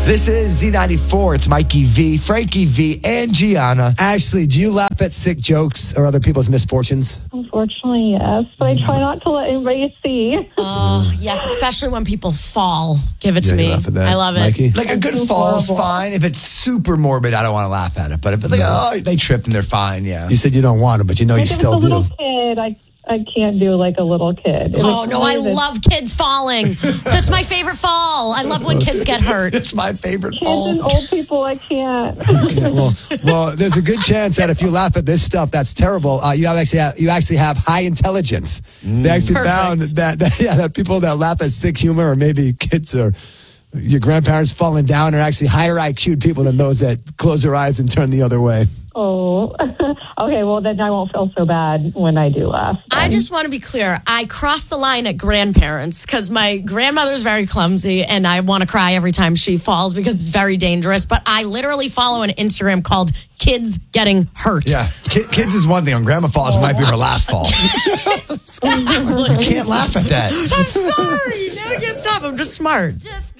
This is Z94. It's Mikey V, Frankie V, and Gianna. Ashley, do you laugh at sick jokes or other people's misfortunes? Unfortunately, yes. But I try not to let anybody see. Oh, yes, especially when people fall. Give it to You me. laugh at that, I love it. Mikey? Like a good fall's fine. If it's super morbid, I don't want to laugh at it. But if it's like, oh, they tripped and they're fine, yeah. You said you don't want to, but you know Like you if still it's a do. little kid, I can't do like a little kid. If Oh, it's no, I really the love kids falling. That's my favorite fall. I love when kids get hurt. It's my favorite kids fall. and old people, I can't. Yeah, well, there's a good chance that if you laugh at this stuff, that's terrible. You actually have high intelligence. They actually found that people that laugh at sick humor, or maybe kids or your grandparents falling down, are actually higher IQ people than those that close their eyes and turn the other way. Oh, okay. Well, then I won't feel so bad when I do laugh. I just want to be clear. I cross the line at grandparents because my grandmother's very clumsy and I want to cry every time she falls because it's very dangerous. But I literally follow an Instagram called Kids Getting Hurt. Yeah, kids is one thing. On grandma falls, might be her last fall. You can't laugh at that. I'm sorry. Now I can't stop. I'm just smart.